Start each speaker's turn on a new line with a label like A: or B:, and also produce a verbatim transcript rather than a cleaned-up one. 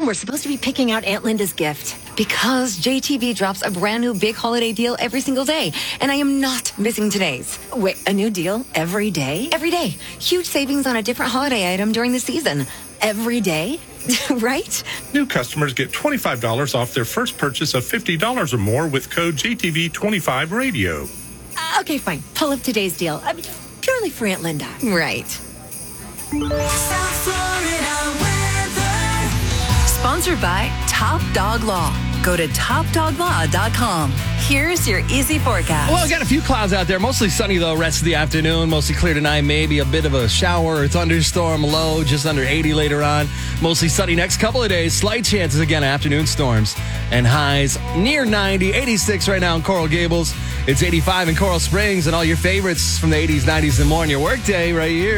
A: we're supposed to be picking out Aunt Linda's gift because J T V drops a brand new big holiday deal every single day, and I am not missing today's. Wait, a new deal every day? Every day. Huge savings on a different holiday item during the season. Every day? Right?
B: New customers get twenty-five dollars off their first purchase of fifty dollars or more with code J T V twenty-five radio.
A: Uh, okay, fine. Pull up today's deal. I mean, purely for Aunt Linda. Right.
C: South Florida weather.
D: Sponsored by Top Dog Law. Go to top dog law dot com. Here's your easy forecast.
E: Well, we got a few clouds out there. Mostly sunny, though, rest of the afternoon. Mostly clear tonight. Maybe a bit of a shower or thunderstorm low, just under eighty later on. Mostly sunny next couple of days. Slight chances, again, of afternoon storms. And highs near ninety. eighty-six right now in Coral Gables. It's eighty-five in Coral Springs. And all your favorites from the eighties, nineties, and more on your workday right here.